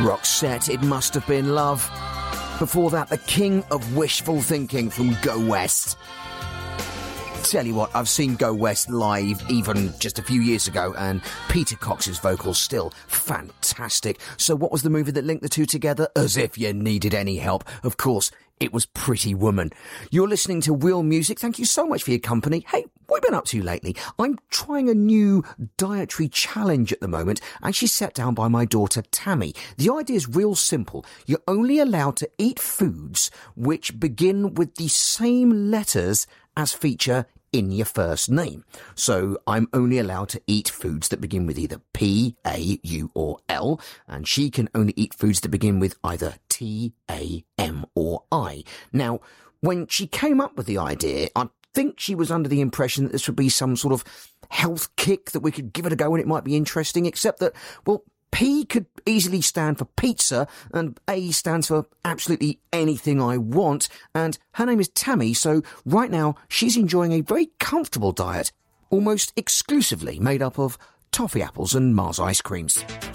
Roxette, It Must Have Been Love. Before that, the king of wishful thinking from Go West. Tell you what, I've seen Go West live even just a few years ago, and Peter Cox's vocals still fantastic. So what was the movie that linked the two together? As if you needed any help. Of course, it was Pretty Woman. You're listening to Real Music. Thank you so much for your company. Hey, what have you been up to lately? I'm trying a new dietary challenge at the moment, actually set down by my daughter Tammy. The idea is real simple. You're only allowed to eat foods which begin with the same letters as feature in your first name. So I'm only allowed to eat foods that begin with either P, A, U or L, and she can only eat foods that begin with either T, A, M or I. Now, when she came up with the idea, I think she was under the impression that this would be some sort of health kick that we could give it a go and it might be interesting, except that, well, P could easily stand for pizza, and A stands for absolutely anything I want, and her name is Tammy, so right now she's enjoying a very comfortable diet, almost exclusively made up of toffee apples and Mars ice creams.